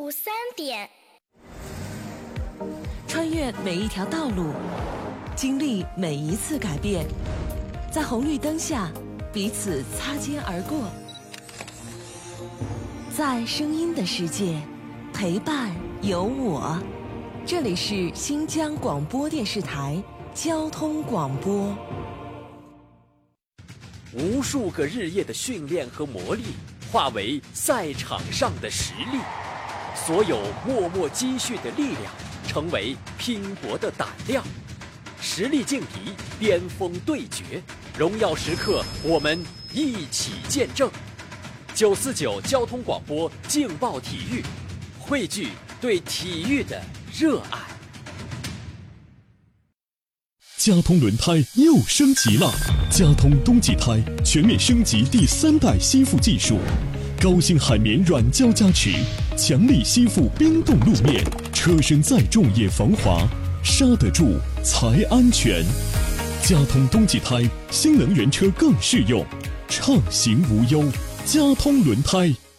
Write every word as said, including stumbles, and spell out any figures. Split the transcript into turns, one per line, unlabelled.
午三点，
穿越每一条道路，经历每一次改变，在红绿灯下彼此擦肩而过，在声音的世界陪伴有我。这里是新疆广播电视台交通广播。
无数个日夜的训练和磨砺化为赛场上的实力，所有默默积蓄的力量成为拼搏的胆量。实力劲敌，巅峰对决，荣耀时刻我们一起见证。九四九交通广播劲爆体育，汇聚对体育的热爱。
佳通轮胎又升级了，佳通冬季胎全面升级第三代吸附技术，高性海绵软胶加持，强力吸附冰冻路面，车身再重也防滑，刹得住才安全。佳通冬季胎，新能源车更适用，畅行无忧。佳通轮胎。